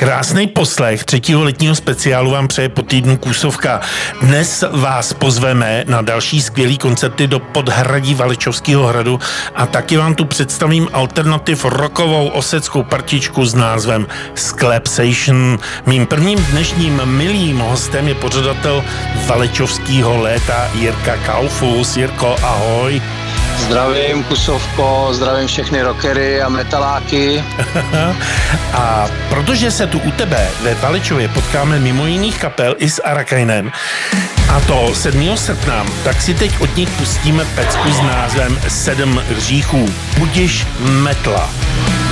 Krásný poslech 3. letního speciálu vám přeje po týdnu Kůsovka. Dnes vás pozveme na další skvělý koncerty do podhradí Valečovského hradu a taky vám tu představím alternativ rockovou oseckou partičku s názvem Sklepsation. Mým prvním dnešním milým hostem je pořadatel Valečovského léta Jirka Kaufus. Jirko, ahoj. Zdravím Kusovko, zdravím všechny rockery a metaláky. A protože se tu u tebe ve Valečově potkáme mimo jiných kapel i s Arakainem, a to 7. srpna, tak si teď od nich pustíme pecku s názvem 7 hříchů. Budiš metla.